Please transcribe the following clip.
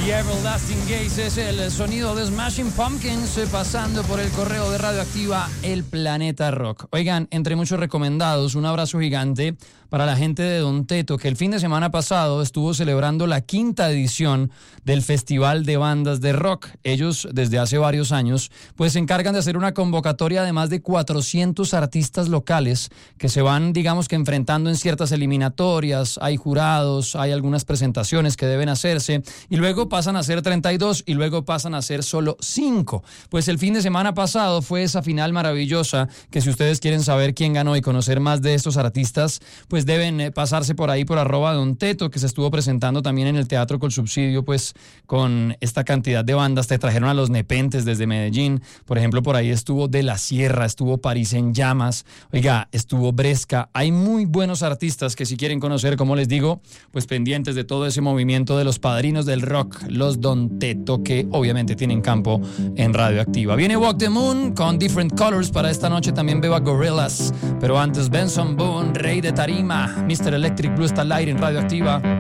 Y Everlasting Gaze es el sonido de Smashing Pumpkins pasando por el correo de Radioactiva El Planeta Rock. Oigan, entre muchos recomendados, un abrazo gigante para la gente de Don Teto, que el fin de semana pasado estuvo celebrando la 5ª edición del Festival de Bandas de Rock. Ellos, desde hace varios años, pues se encargan de hacer una convocatoria de más de 400 artistas locales que se van, digamos que enfrentando en ciertas eliminatorias. Hay jurados, hay algunas presentaciones que deben hacerse y luego pasan a ser 32 y luego pasan a ser solo 5. Pues el fin de semana pasado fue esa final maravillosa que, si ustedes quieren saber quién ganó y conocer más de estos artistas, pues deben pasarse por ahí por @donteto, que se estuvo presentando también en el Teatro Colsubsidio, pues con esta cantidad de bandas. Te trajeron a Los Nepentes desde Medellín, por ejemplo, por ahí estuvo De la Sierra, estuvo París en Llamas, oiga, estuvo Bresca. Hay muy buenos artistas que, si quieren conocer, como les digo, pues pendientes de todo ese movimiento de los padrinos del rock, los Don Teto, que obviamente tienen campo en Radioactiva. Viene Walk the Moon con Different Colors. Para esta noche también veo a Gorillaz, pero antes Benson Boone, Rey de Tarima. Mr. Electric Blue está al aire en Radioactiva.